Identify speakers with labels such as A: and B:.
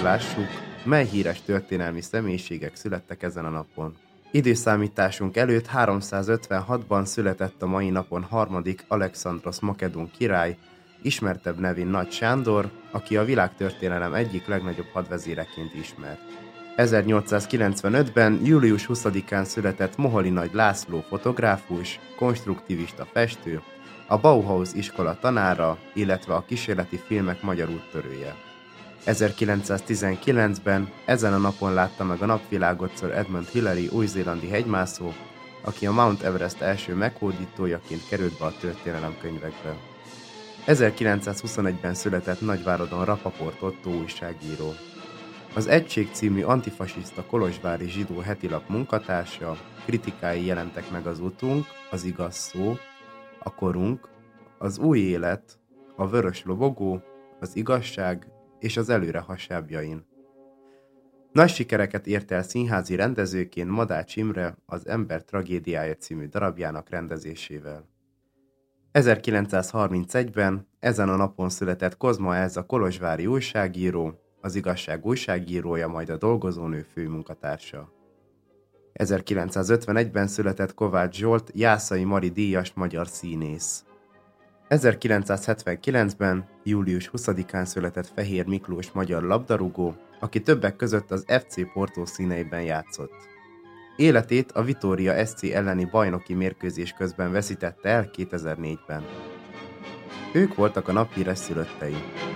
A: lássuk, mely híres történelmi személyiségek születtek ezen a napon. Időszámításunk előtt 356-ban született a mai napon harmadik Alexandrosz makedón király, ismertebb nevén Nagy Sándor, aki a világtörténelem egyik legnagyobb hadvezéreként ismert. 1895-ben július 20-án született Moholi Nagy László fotográfus, konstruktivista festő, a Bauhaus iskola tanára, illetve a kísérleti filmek magyar úttörője. 1919-ben ezen a napon látta meg a napvilágot Sir Edmund Hillary új-zélandi hegymászó, aki a Mount Everest első meghódítójaként került be a történelemkönyvekbe. 1921-ben született Nagyváradon Rapaport Ottó újságíró. Az Egység című antifasiszta kolozsvári zsidó hetilap munkatársa, kritikái jelentek meg az Utunk, az Igaz szó, a Korunk, az Új élet, a Vörös lobogó, az Igazság és az Előre hasábjain. Nagy sikereket ért el színházi rendezőként Madács Imre az Ember tragédiája című darabjának rendezésével. 1931-ben ezen a napon született Kozma Elza kolozsvári újságíró, az Igazság újságírója, majd a Dolgozónő főmunkatársa. 1951-ben született Kovács Zsolt Jászai Mari díjas magyar színész. 1979-ben, július 20-án született Fehér Miklós magyar labdarúgó, aki többek között az FC Porto színeiben játszott. Életét a Vitória SC elleni bajnoki mérkőzés közben veszítette el 2004-ben. Ők voltak a nap híres szülöttei.